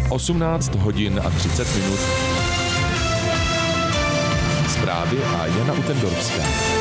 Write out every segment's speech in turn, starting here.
18 hodin a 30 minut. Zprávy a Jana Utendorská.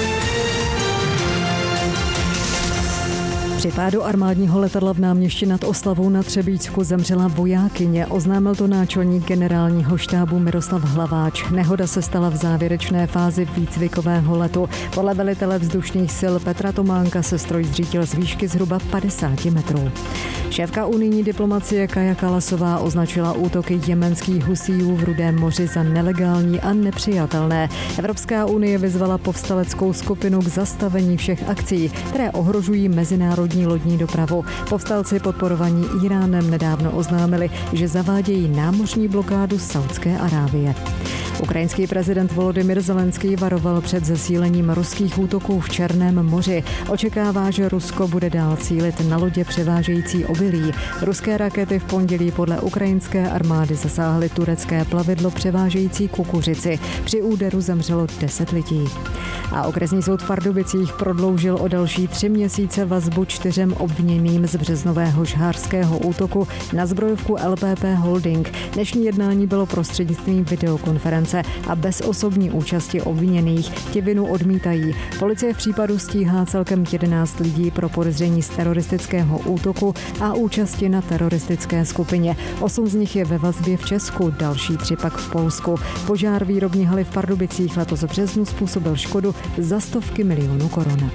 Při pádu armádního letadla v Náměšti nad Oslavou na Třebíčsku zemřela vojákyně, oznámil to náčelník generálního štábu Miroslav Hlaváč. Nehoda se stala v závěrečné fázi výcvikového letu. Podle velitele vzdušných sil Petra Tománka se stroj zřítil z výšky zhruba 50 metrů. Šéfka unijní diplomacie Kaja Kallasová označila útoky jemenských husíjů v Rudém moři za nelegální a nepřijatelné. Evropská unie vyzvala povstaleckou skupinu k zastavení všech akcí, které ohrožují mezinárodní lodní dopravu. Povstalci podporovaní Íránem nedávno oznámili, že zavádějí námořní blokádu Saúdské Arábie. Ukrajinský prezident Volodymyr Zelenský varoval před zesílením ruských útoků v Černém moři. Očekává, že Rusko bude dál cílit na lodě převážející obilí. Ruské rakety v pondělí podle ukrajinské armády zasáhly turecké plavidlo převážející kukuřici. Při úderu zemřelo 10 lidí. A okresní soud v Pardubicích prodloužil o další 3 měsíce vazbu 4 obviněným z březnového žhářského útoku na zbrojovku LPP Holding. Dnešní jednání bylo prostřednictvím videokonference a bez osobní účasti obviněných. Ti vinu odmítají. Policie v případu stíhá celkem 11 lidí pro podezření z teroristického útoku a účasti na teroristické skupině. 8 z nich je ve vazbě v Česku, další 3 pak v Polsku. Požár výrobní haly v Pardubicích letos v březnu způsobil škodu za stovky milionů korun.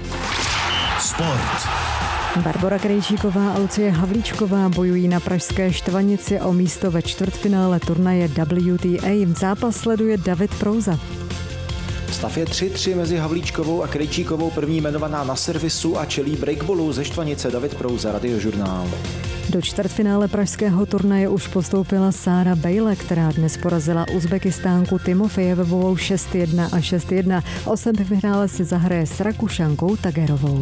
Sport. Barbora Krejčíková a Lucie Havlíčková bojují na pražské Štvanici o místo ve čtvrtfinále turnaje WTA. Zápas sleduje David Prouza. Stav je 3-3 mezi Havlíčkovou a Krejčíkovou, první jmenovaná na servisu a čelí breakballu ze Štvanice. David Prouza, Radiožurnál. Do čtvrtfinále pražského turnaje už postoupila Sára Bejle, která dnes porazila Uzbekistánku Timofejevovou 6-1 a 6-1. O semifinále si zahraje s Rakušankou Tagerovou.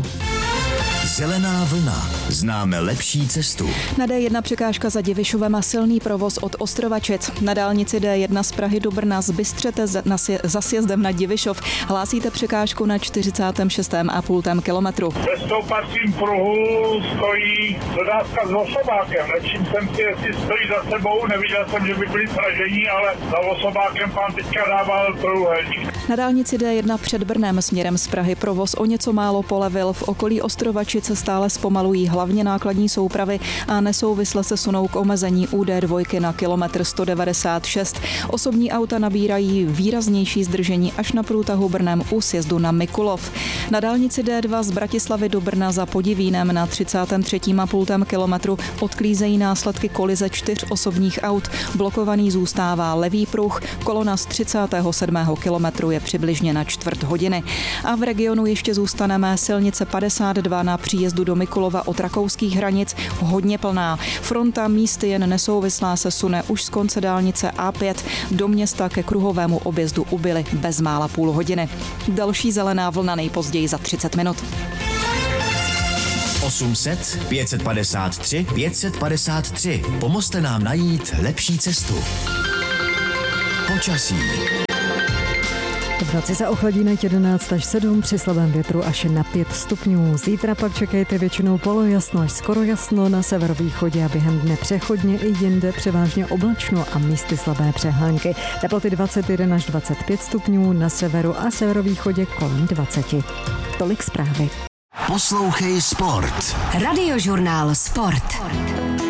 Zelená vlna. Známe lepší cestu. Na D1 překážka za Divišovem a silný provoz od Ostrovačic. Na dálnici D1 z Prahy do Brna z Bystřete za sjezdem na Divišov hlásíte překážku na 46,5 kilometru. Ve stoupacím pruhu stojí dodávka s osobákem. Nečím jsem si, jestli stojí za sebou, neviděl jsem, že by byli sražení, ale za osobákem pán teďka dával průhelník. Na dálnici D1 před Brnem směrem z Prahy provoz o něco málo polevil. V okolí Ostrovačic se stále zpomalují hlavně nákladní soupravy a nesouvisle se sunou k omezení u D2 na kilometr 196. Osobní auta nabírají výraznější zdržení až na průtahu Brnem u sjezdu na Mikulov. Na dálnici D2 z Bratislavy do Brna za Podivínem na 33,5 kilometru odklízejí následky kolize 4 osobních aut. Blokovaný zůstává levý pruh, kolona z 37. kilometru je přibližně na čtvrt hodiny. A v regionu ještě zůstaneme, silnice 52 na příjezdu do Mikulova od rakouských hranic hodně plná. Fronta místy jen nesouvislá se sune už z konce dálnice A5 do města ke kruhovému objezdu ubyly bezmála půl hodiny. Další zelená vlna nejpozději za 30 minut. 800 553 553. Pomozte nám najít lepší cestu. Počasí. V noci se ochladí na 11 až 7, při slabém větru až na 5 stupňů. Zítra pak čekejte většinou polojasno až skoro jasno na severovýchodě a během dne přechodně i jinde převážně oblačno a místy slabé přehánky. Teploty 21 až 25 stupňů, na severu a severovýchodě kolem 20. Tolik zprávy. Poslouchej Sport. Radiožurnál Sport.